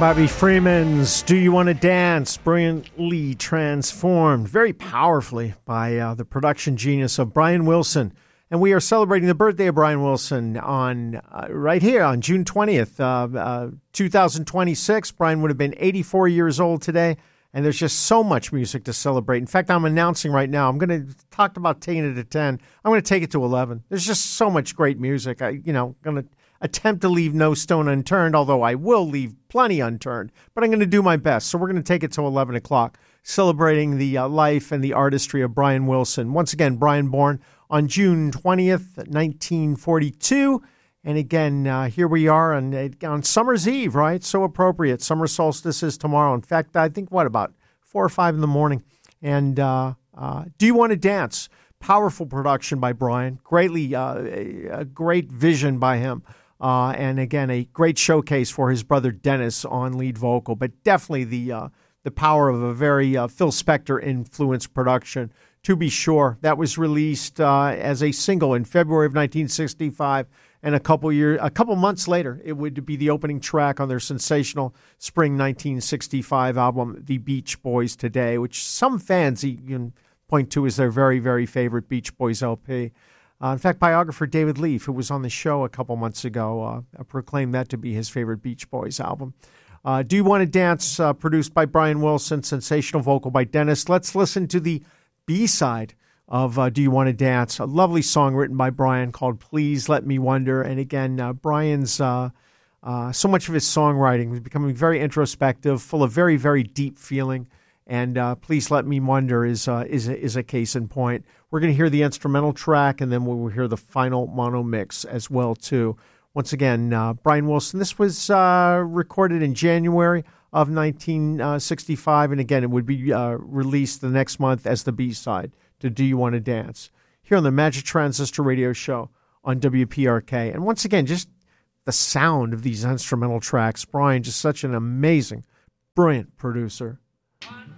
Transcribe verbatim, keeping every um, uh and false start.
Bobby Freeman's Do You Want to Dance, brilliantly transformed very powerfully by uh, the production genius of Brian Wilson. And we are celebrating the birthday of Brian Wilson on uh, right here on June twentieth, uh, uh, two thousand twenty-six. Brian would have been eighty-four years old today, and there's just so much music to celebrate. In fact, I'm announcing right now, I'm going to talk about taking it to ten. I'm going to take it to eleven. There's just so much great music. I, you know, going to attempt to leave no stone unturned, although I will leave plenty unturned. But I'm going to do my best. So we're going to take it to eleven o'clock, celebrating the uh, life and the artistry of Brian Wilson. Once again, Brian born on June twentieth, nineteen forty-two. And again, uh, here we are on, on Summer's Eve, right? So appropriate. Summer solstice is tomorrow. In fact, I think, what, about four or five in the morning. And uh, uh, Do You Want to Dance? Powerful production by Brian. Greatly, uh, a, a great vision by him. Uh, and again, a great showcase for his brother Dennis on lead vocal. But definitely the uh, the power of a very uh, Phil Spector-influenced production. To be sure, that was released uh, as a single in February of nineteen sixty-five, and a couple years, a couple months later, it would be the opening track on their sensational spring nineteen sixty-five album, The Beach Boys Today, which some fans even point to as their very, very favorite Beach Boys L P. Uh, in fact, biographer David Leaf, who was on the show a couple months ago, uh, proclaimed that to be his favorite Beach Boys album. Uh, Do You Want to Dance, uh, produced by Brian Wilson, sensational vocal by Dennis. Let's listen to the B-side of uh, Do You Want to Dance, a lovely song written by Brian called Please Let Me Wonder. And again, uh, Brian's, uh, uh, so much of his songwriting is becoming very introspective, full of very, very deep feeling. And uh, Please Let Me Wonder is, uh, is, a, is a case in point. We're going to hear the instrumental track, and then we'll hear the final mono mix as well, too. Once again, uh, Brian Wilson. This was uh, recorded in January of nineteen sixty-five, and again, it would be uh, released the next month as the B-side to Do You Want to Dance? Here on the Magic Transistor Radio Show on W P R K. And once again, just the sound of these instrumental tracks. Brian, just such an amazing, brilliant producer. One.